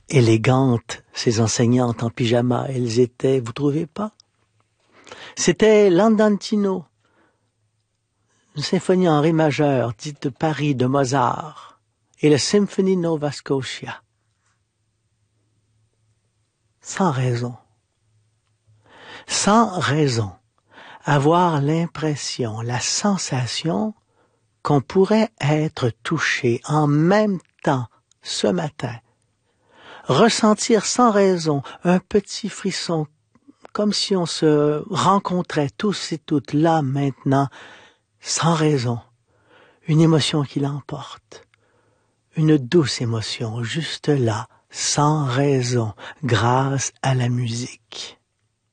élégantes, ces enseignantes en pyjama. Elles étaient, vous trouvez pas? C'était l'Andantino, une symphonie en ré majeur, dite de Paris, de Mozart, et la Symphonie Nova Scotia. Sans raison. Sans raison. Avoir l'impression, la sensation qu'on pourrait être touché en même temps ce matin. Ressentir sans raison un petit frisson, comme si on se rencontrait tous et toutes là maintenant, sans raison. Une émotion qui l'emporte. Une douce émotion, juste là, sans raison, grâce à la musique.